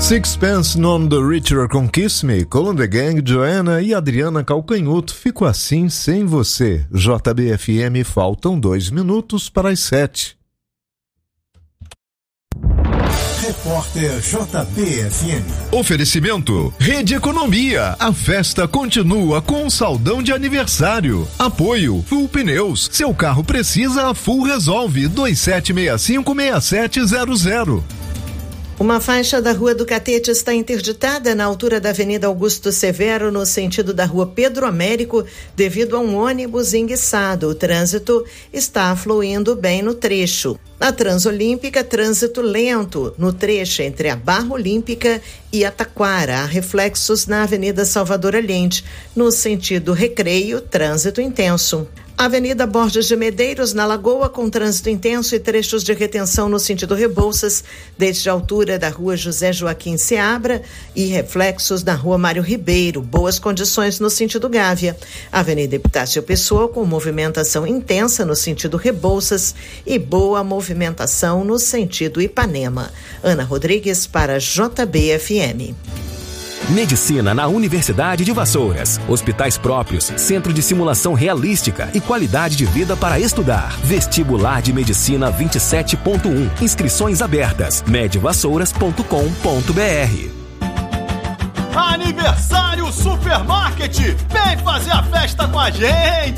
Sixpence None the Richer com Kiss Me, Cool and the Gang, Joanna e Adriana Calcanhoto. Fico assim sem você. JBFM, faltam 2 minutos para as 7. Repórter JBFM. Oferecimento Rede Economia. A festa continua com um saldão de aniversário. Apoio Full Pneus. Seu carro precisa, a Full resolve. 2765-6700. Uma faixa da Rua do Catete está interditada na altura da Avenida Augusto Severo, no sentido da Rua Pedro Américo, devido a um ônibus enguiçado. O trânsito está fluindo bem no trecho. Na Transolímpica, trânsito lento no trecho entre a Barra Olímpica e a Taquara. Há reflexos na Avenida Salvador Allende. No sentido Recreio, trânsito intenso. Avenida Borges de Medeiros, na Lagoa, com trânsito intenso e trechos de retenção no sentido Rebouças, desde a altura da Rua José Joaquim Seabra e reflexos na Rua Mário Ribeiro. Boas condições no sentido Gávea. Avenida Epitácio Pessoa, com movimentação intensa no sentido Rebouças e boa movimentação no sentido Ipanema. Ana Rodrigues para JBFM. Medicina na Universidade de Vassouras. Hospitais próprios, centro de simulação realística e qualidade de vida para estudar. Vestibular de Medicina 27.1. Inscrições abertas. medvassouras.com.br. Aniversário Supermarket! Vem fazer a festa com a gente!